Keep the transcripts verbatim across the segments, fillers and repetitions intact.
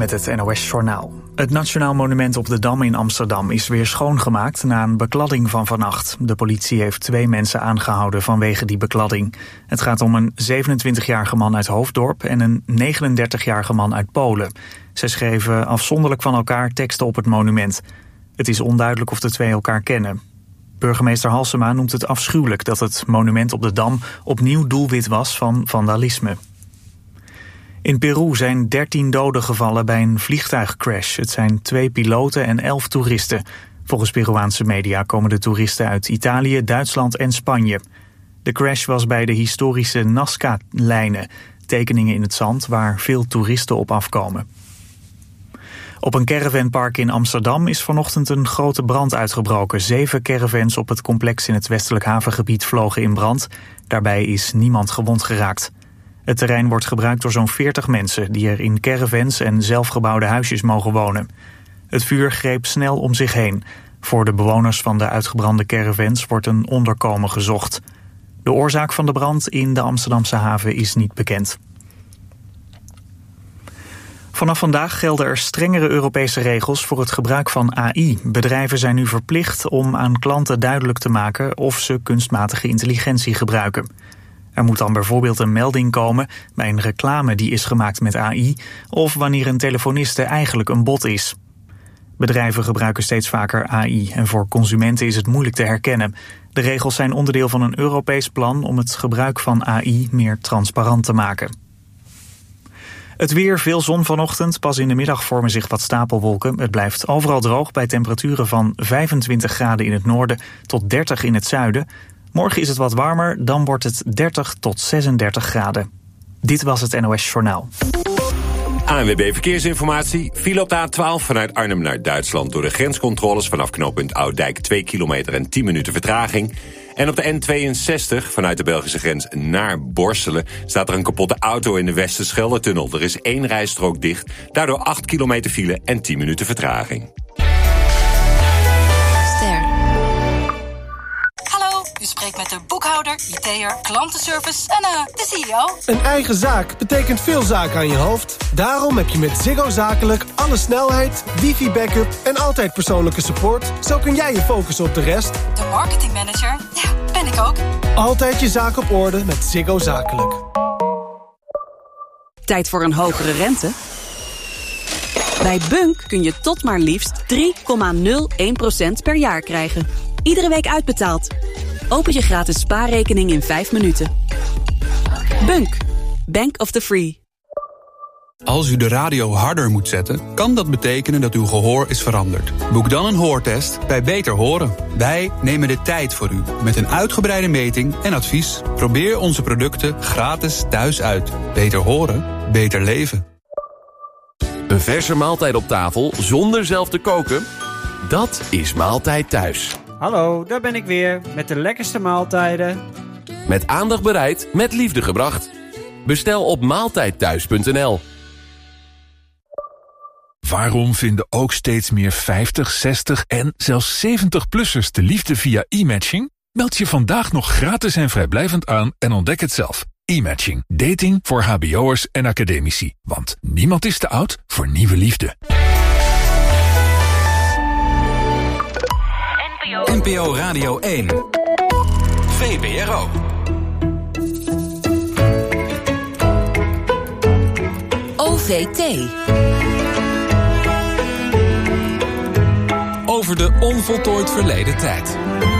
met het N O S-journaal. Het Nationaal Monument op de Dam in Amsterdam is weer schoongemaakt na een bekladding van vannacht. De politie heeft twee mensen aangehouden vanwege die bekladding. Het gaat om een zevenentwintigjarige man uit Hoofddorp en een negenendertigjarige man uit Polen. Zij schreven afzonderlijk van elkaar teksten op het monument. Het is onduidelijk of de twee elkaar kennen. Burgemeester Halsema noemt het afschuwelijk dat het monument op de Dam opnieuw doelwit was van vandalisme. In Peru zijn dertien doden gevallen bij een vliegtuigcrash. Het zijn twee piloten en elf toeristen. Volgens Peruaanse media komen de toeristen uit Italië, Duitsland en Spanje. De crash was bij de historische Nazca-lijnen, tekeningen in het zand waar veel toeristen op afkomen. Op een caravanpark in Amsterdam is vanochtend een grote brand uitgebroken. Zeven caravans op het complex in het westelijk havengebied vlogen in brand. Daarbij is niemand gewond geraakt. Het terrein wordt gebruikt door zo'n veertig mensen die er in caravans en zelfgebouwde huisjes mogen wonen. Het vuur greep snel om zich heen. Voor de bewoners van de uitgebrande caravans wordt een onderkomen gezocht. De oorzaak van de brand in de Amsterdamse haven is niet bekend. Vanaf vandaag gelden er strengere Europese regels voor het gebruik van A I. Bedrijven zijn nu verplicht om aan klanten duidelijk te maken of ze kunstmatige intelligentie gebruiken. Er moet dan bijvoorbeeld een melding komen bij een reclame die is gemaakt met A I of wanneer een telefoniste eigenlijk een bot is. Bedrijven gebruiken steeds vaker A I en voor consumenten is het moeilijk te herkennen. De regels zijn onderdeel van een Europees plan om het gebruik van A I meer transparant te maken. Het weer, veel zon vanochtend. Pas in de middag vormen zich wat stapelwolken. Het blijft overal droog bij temperaturen van vijfentwintig graden in het noorden tot dertig in het zuiden. Morgen is het wat warmer, dan wordt het dertig tot zesendertig graden. Dit was het N O S Journaal. A N W B Verkeersinformatie. File op de A twaalf vanuit Arnhem naar Duitsland door de grenscontroles vanaf knooppunt Ouddijk twee kilometer en tien minuten vertraging. En op de N tweeënzestig vanuit de Belgische grens naar Borselen staat er een kapotte auto in de Westerschelde-tunnel. Er is één rijstrook dicht, daardoor acht kilometer file en tien minuten vertraging. Ster. Hallo, u spreekt met de boekhouder, I T'er, klantenservice en uh, de C E O. Een eigen zaak betekent veel zaken aan je hoofd. Daarom heb je met Ziggo Zakelijk alle snelheid, wifi-backup en altijd persoonlijke support. Zo kun jij je focussen op de rest. De marketingmanager, ja, ben ik ook. Altijd je zaak op orde met Ziggo Zakelijk. Tijd voor een hogere rente? Bij Bunk kun je tot maar liefst drie komma nul één procent per jaar krijgen. Iedere week uitbetaald. Open je gratis spaarrekening in vijf minuten. Bunk. Bank of the Free. Als u de radio harder moet zetten, kan dat betekenen dat uw gehoor is veranderd. Boek dan een hoortest bij Beter Horen. Wij nemen de tijd voor u met een uitgebreide meting en advies. Probeer onze producten gratis thuis uit. Beter horen, beter leven. Een verse maaltijd op tafel zonder zelf te koken? Dat is Maaltijd Thuis. Hallo, daar ben ik weer met de lekkerste maaltijden. Met aandacht bereid, met liefde gebracht. Bestel op maaltijdthuis punt n l. Waarom vinden ook steeds meer vijftig, zestig en zelfs zeventig-plussers de liefde via e-matching? Meld je vandaag nog gratis en vrijblijvend aan en ontdek het zelf. E-matching. Dating voor hbo'ers en academici. Want niemand is te oud voor nieuwe liefde. N P O Radio één. V P R O. O V T. Over de onvoltooid verleden tijd.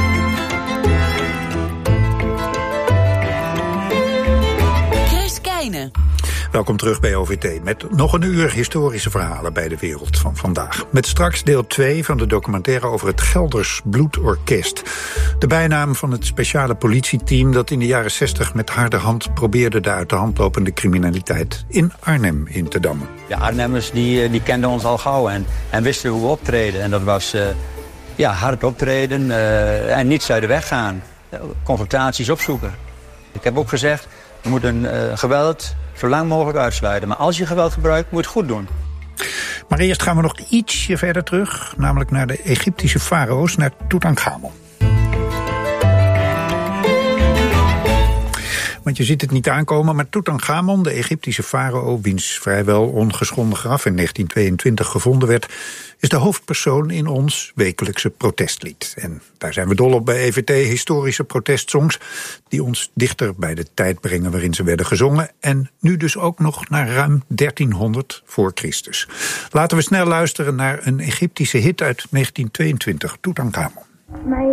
Chris Keijne. Welkom terug bij O V T met nog een uur historische verhalen bij de wereld van vandaag. Met straks deel twee van de documentaire over het Gelders Bloedorkest. De bijnaam van het speciale politieteam dat in de jaren zestig met harde hand probeerde de uit de hand lopende criminaliteit in Arnhem in te dammen. De Arnhemmers die, die kenden ons al gauw en, en wisten hoe we optreden. En dat was uh, ja, hard optreden uh, en niet uit de weg gaan. Confrontaties opzoeken. Ik heb ook gezegd, we moeten uh, geweld zo lang mogelijk uitsluiten. Maar als je geweld gebruikt, moet je het goed doen. Maar eerst gaan we nog ietsje verder terug, namelijk naar de Egyptische farao's, naar Tutankhamon. Want je ziet het niet aankomen, maar Toetanchamon, de Egyptische farao, wiens vrijwel ongeschonden graf in negentien tweeëntwintig gevonden werd, is de hoofdpersoon in ons wekelijkse protestlied. En daar zijn we dol op bij E V T, historische protestsongs die ons dichter bij de tijd brengen waarin ze werden gezongen. En nu dus ook nog naar ruim dertienhonderd voor Christus. Laten we snel luisteren naar een Egyptische hit uit negentien tweeëntwintig, Toetanchamon.